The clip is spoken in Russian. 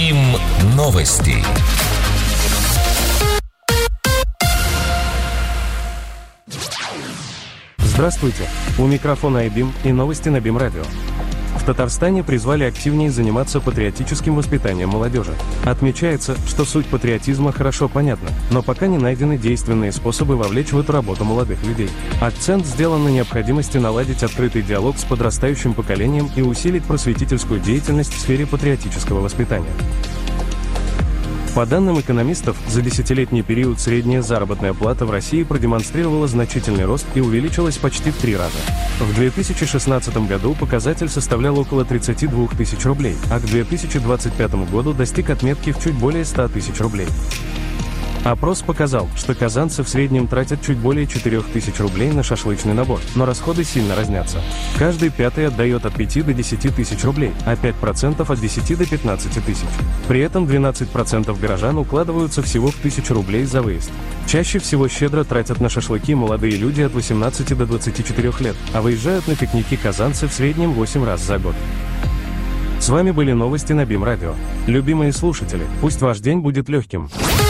БИМ новости. Здравствуйте! У микрофона iBIM и новости на БИМ радио. В Татарстане призвали активнее заниматься патриотическим воспитанием молодежи. Отмечается, что суть патриотизма хорошо понятна, но пока не найдены действенные способы вовлечь в эту работу молодых людей. Акцент сделан на необходимости наладить открытый диалог с подрастающим поколением и усилить просветительскую деятельность в сфере патриотического воспитания. По данным экономистов, за десятилетний период средняя заработная плата в России продемонстрировала значительный рост и увеличилась почти в 3 раза. В 2016 году показатель составлял около 32 тысяч рублей, а к 2025 году достиг отметки в чуть более 100 тысяч рублей. Опрос показал, что казанцы в среднем тратят чуть более 4 тысяч рублей на шашлычный набор, но расходы сильно разнятся. Каждый пятый отдает от 5 до 10 тысяч рублей, а 5% от 10 до 15 тысяч. При этом 12% горожан укладываются всего в 1000 рублей за выезд. Чаще всего щедро тратят на шашлыки молодые люди от 18 до 24 лет, а выезжают на пикники казанцы в среднем 8 раз за год. С вами были новости на БИМ радио. Любимые слушатели, пусть ваш день будет легким.